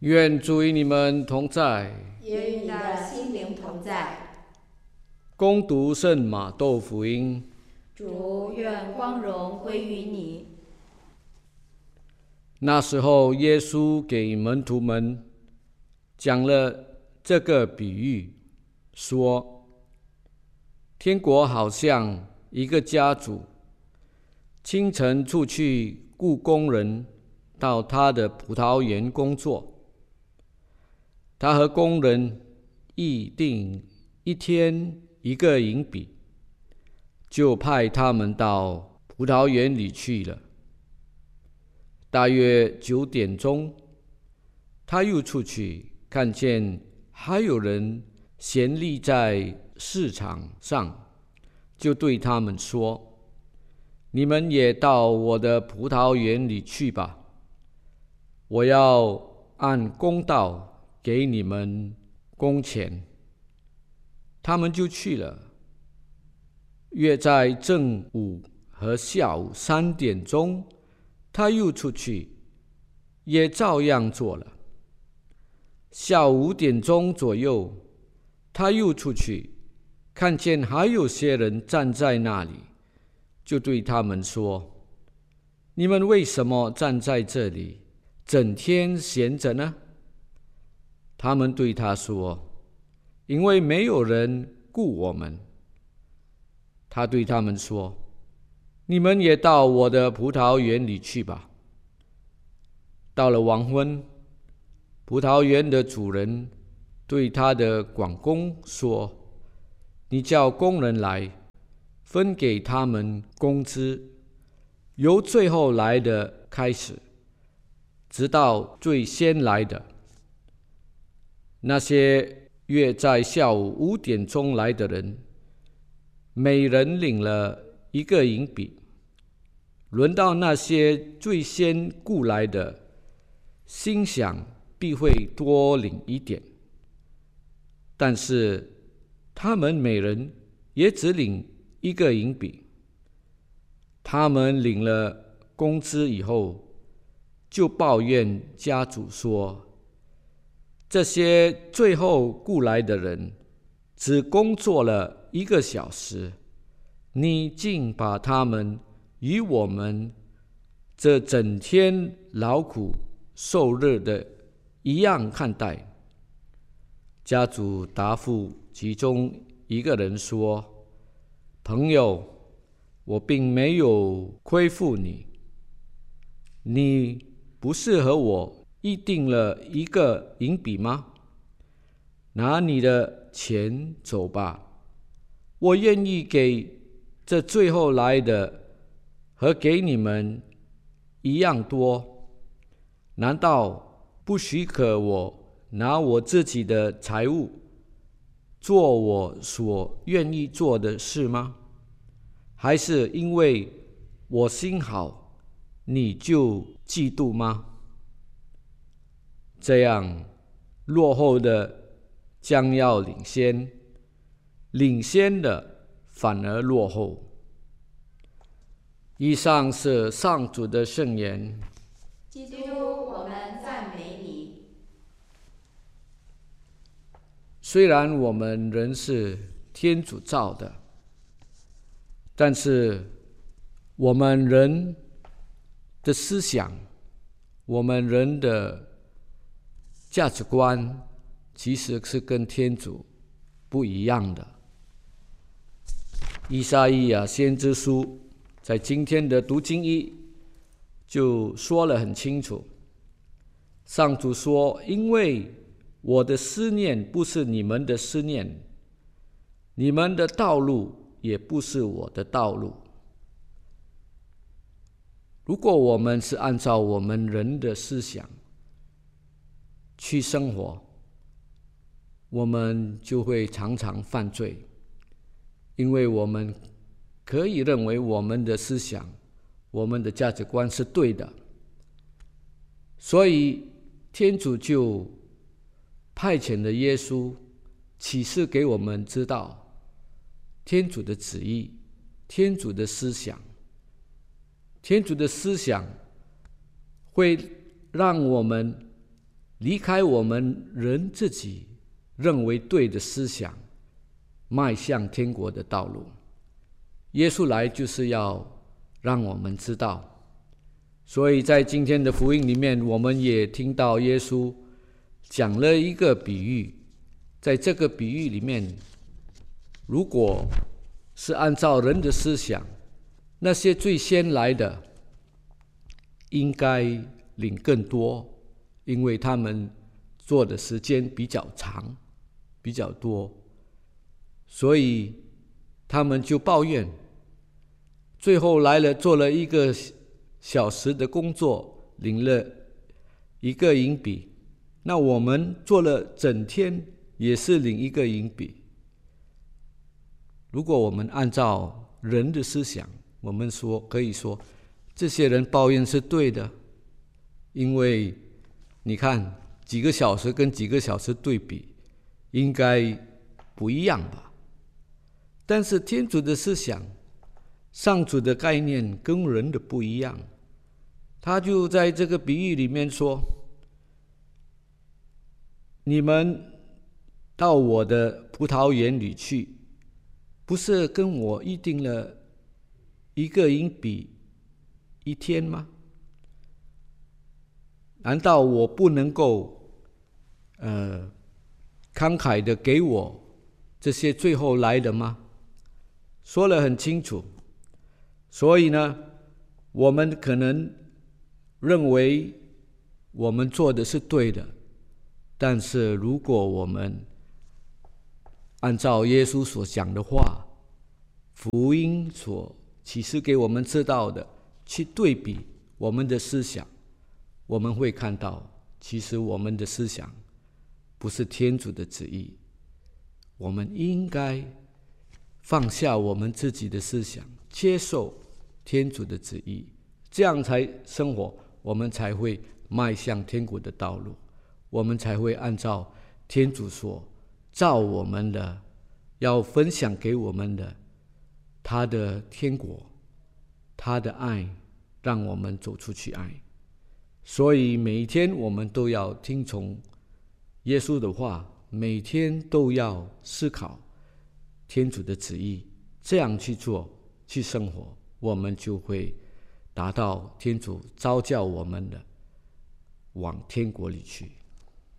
愿主与你们同在， 也与你的心灵同在。 恭读圣马窦福音。 主，愿光荣归于你。 那时候，耶稣给门徒们讲了这个比喻，说：天国好像一个家主，清晨出去雇工人到他的葡萄园工作。他和工人议定一天1个银币，就派他们到葡萄园里去了。大约9点钟，他又出去，看见还有人闲立在市场上，就对他们说：你们也到我的葡萄园里去吧，我要按公道给你们工钱。他们就去了。约在正午和下午3点钟，他又出去，也照样做了。下午5点钟左右，他又出去，看见还有些人站在那里，就对他们说：你们为什么站在这里，整天闲着呢？他们对他说：因为没有人雇我们。他对他们说：你们也到我的葡萄园里去吧。到了黄昏，葡萄园的主人对他的管工说：你叫工人来，分给他们工资，由最后来的开始，直到最先来的。那些约在下午5点钟来的人，每人领了1个银币。轮到那些最先雇来的，心想必会多领一点，但是他们每人也只领1个银币。他们领了工资以后，就抱怨家主说：这些最后雇来的人只工作了1个小时，你竟把他们与我们这整天劳苦受热的一样看待。家主答复其中一个人说：朋友，我并没有亏负你，你不是和我议定了1个银币吗？拿你的钱走吧，我愿意给这最后来的和给你们一样多。难道不许可我拿我自己的财物做我所愿意做的事吗？还是因为我心好，你就嫉妒吗？这样，落后的将要领先，领先的反而落后。以上是上主的圣言。 基督，我们赞美你。 虽然我们人是天主造的，但是我们人的思想，我们人的价值观，其实是跟天主不一样的。以赛亚先知书在今天的读经1就说了很清楚，上主说：因为我的思念不是你们的思念，你们的道路也不是我的道路。如果我们是按照我们人的思想去生活，我们就会常常犯罪，因为我们可以认为我们的思想、我们的价值观是对的，所以天主就派遣了耶稣，启示给我们知道天主的旨意、天主的思想。天主的思想会让我们离开我们人自己认为对的思想，迈向天国的道路。耶稣来就是要让我们知道，所以在今天的福音里面，我们也听到耶稣讲了一个比喻。在这个比喻里面，如果是按照人的思想，那些最先来的应该领更多，因为他们做的时间比较长，比较多，所以他们就抱怨，最后来了做了1个小时的工作，领了1个银币，那我们做了整天也是领1个银币。如果我们按照人的思想，我们可以说这些人抱怨是对的，因为你看几个小时跟几个小时对比，应该不一样吧？但是天主的思想，上主的概念跟人的不一样，他就在这个比喻里面说，你们到我的葡萄园里去，不是跟我议定了1个银币1天吗？难道我不能够慷慨的给我这些最后来的吗？说得很清楚。所以呢，我们可能认为我们做的是对的，但是如果我们按照耶稣所讲的话，福音所启示给我们知道的，去对比我们的思想，我们会看到，其实我们的思想不是天主的旨意。我们应该放下我们自己的思想，接受天主的旨意，这样才生活，我们才会迈向天国的道路，我们才会按照天主所造我们的，要分享给我们的他的天国，他的爱，让我们走出去爱。所以每一天我们都要听从耶稣的话，每天都要思考天主的旨意，这样去做，去生活，我们就会达到天主召叫我们的往天国里去。